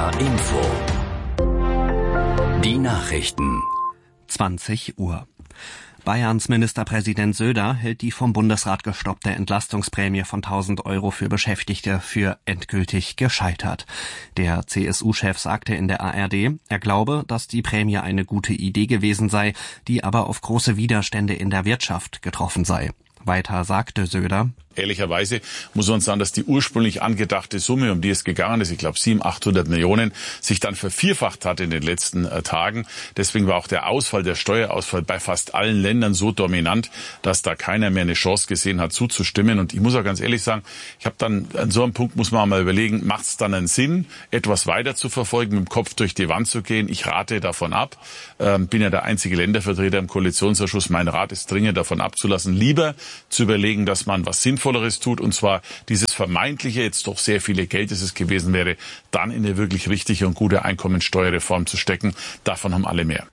HR Info. Die Nachrichten. 20 Uhr. Bayerns Ministerpräsident Söder hält die vom Bundesrat gestoppte Entlastungsprämie von 1.000 € für Beschäftigte für endgültig gescheitert. Der CSU-Chef sagte in der ARD, er glaube, dass die Prämie eine gute Idee gewesen sei, die aber auf große Widerstände in der Wirtschaft getroffen sei. Weiter sagte Söder: Ehrlicherweise muss man sagen, dass die ursprünglich angedachte Summe, um die es gegangen ist, ich glaube 700-800 Millionen, sich dann vervierfacht hat in den letzten Tagen. Deswegen war auch der Steuerausfall bei fast allen Ländern so dominant, dass da keiner mehr eine Chance gesehen hat, zuzustimmen. Und ich muss auch ganz ehrlich sagen, ich habe dann an so einem Punkt muss man mal überlegen, macht es dann einen Sinn, etwas weiter zu verfolgen, mit dem Kopf durch die Wand zu gehen? Ich rate davon ab. Bin ja der einzige Ländervertreter im Koalitionsausschuss. Mein Rat ist dringend davon abzulassen, lieber zu überlegen, dass man was Sinnvolleres tut, und zwar dieses vermeintliche, jetzt doch sehr viele Geld, das es gewesen wäre, dann in eine wirklich richtige und gute Einkommensteuerreform zu stecken. Davon haben alle mehr.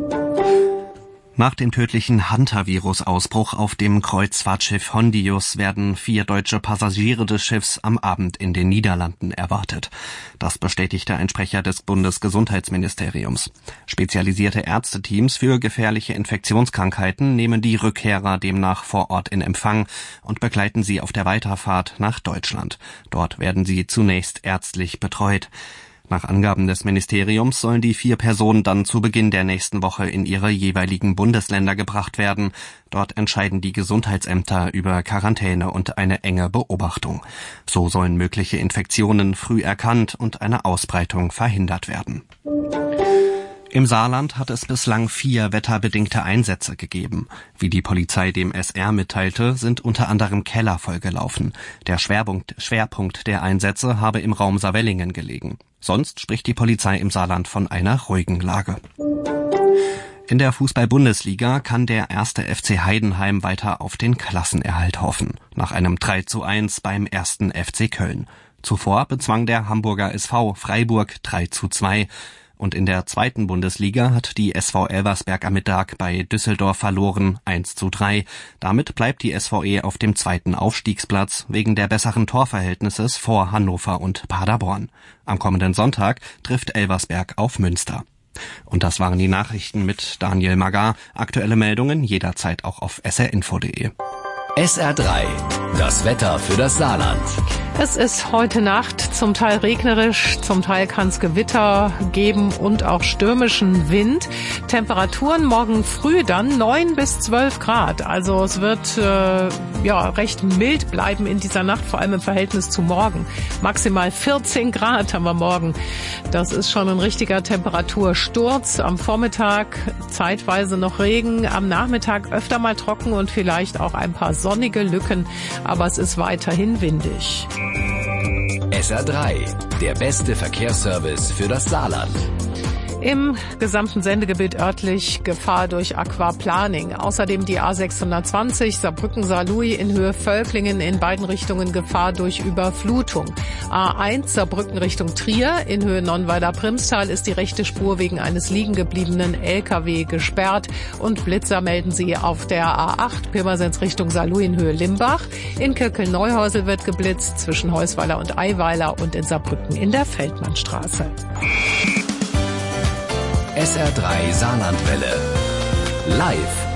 Nach dem tödlichen Hunter-Virus-Ausbruch auf dem Kreuzfahrtschiff Hondius werden 4 deutsche Passagiere des Schiffs am Abend in den Niederlanden erwartet. Das bestätigte ein Sprecher des Bundesgesundheitsministeriums. Spezialisierte Ärzteteams für gefährliche Infektionskrankheiten nehmen die Rückkehrer demnach vor Ort in Empfang und begleiten sie auf der Weiterfahrt nach Deutschland. Dort werden sie zunächst ärztlich betreut. Nach Angaben des Ministeriums sollen die 4 Personen dann zu Beginn der nächsten Woche in ihre jeweiligen Bundesländer gebracht werden. Dort entscheiden die Gesundheitsämter über Quarantäne und eine enge Beobachtung. So sollen mögliche Infektionen früh erkannt und eine Ausbreitung verhindert werden. Im Saarland hat es bislang 4 wetterbedingte Einsätze gegeben. Wie die Polizei dem SR mitteilte, sind unter anderem Keller vollgelaufen. Der Schwerpunkt der Einsätze habe im Raum Saarwellingen gelegen. Sonst spricht die Polizei im Saarland von einer ruhigen Lage. In der Fußball-Bundesliga kann der 1. FC Heidenheim weiter auf den Klassenerhalt hoffen. Nach einem 3:1 beim 1. FC Köln. Zuvor bezwang der Hamburger SV Freiburg 3:2. Und in der 2. Bundesliga hat die SV Elversberg am Mittag bei Düsseldorf verloren 1:3. Damit bleibt die SVE auf dem 2. Aufstiegsplatz wegen der besseren Torverhältnisses vor Hannover und Paderborn. Am kommenden Sonntag trifft Elversberg auf Münster. Und das waren die Nachrichten mit Daniel Magar. Aktuelle Meldungen jederzeit auch auf srinfo.de. SR3, das Wetter für das Saarland. Es ist heute Nacht zum Teil regnerisch, zum Teil kann es Gewitter geben und auch stürmischen Wind. Temperaturen morgen früh dann 9 bis 12 Grad. Also es wird recht mild bleiben in dieser Nacht, vor allem im Verhältnis zu morgen. Maximal 14 Grad haben wir morgen. Das ist schon ein richtiger Temperatursturz. Am Vormittag zeitweise noch Regen, am Nachmittag öfter mal trocken und vielleicht auch ein paar sonnige Lücken, aber es ist weiterhin windig. SR3, der beste Verkehrsservice für das Saarland. Im gesamten Sendegebiet örtlich Gefahr durch Aquaplaning. Außerdem die A620 Saarbrücken-Saarlouis in Höhe Völklingen, in beiden Richtungen Gefahr durch Überflutung. A1 Saarbrücken Richtung Trier in Höhe Nonnweiler-Primstal ist die rechte Spur wegen eines liegen gebliebenen LKW gesperrt. Und Blitzer melden sie auf der A8 Pirmasens Richtung Saarlouis in Höhe Limbach. In Köckel-Neuhäusel wird geblitzt zwischen Heusweiler und Eiweiler und in Saarbrücken in der Feldmannstraße. SR3 Saarlandwelle. Live